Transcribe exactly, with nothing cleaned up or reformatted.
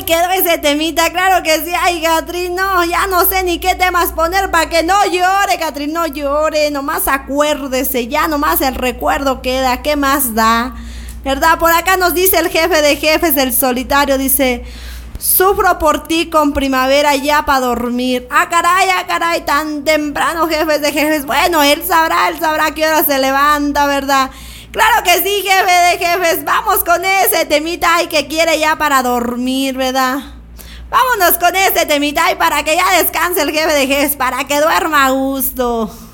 Ay, quedó ese temita, claro que sí. Ay, Catrín, no, ya no sé ni qué temas poner para que no llore, Catrín, no llore. Nomás acuérdese, ya nomás el recuerdo queda, ¿qué más da? ¿Verdad? Por acá nos dice el jefe de jefes, el solitario, dice: sufro por ti con primavera ya para dormir. Ah, caray, ah, caray, tan temprano, jefes de jefes. Bueno, él sabrá, él sabrá qué hora se levanta, ¿verdad? Claro que sí, jefe de jefes. Vamos con ese temita ay, que quiere ya para dormir, ¿verdad? Vámonos con ese temita ay, para que ya descanse el jefe de jefes, para que duerma a gusto.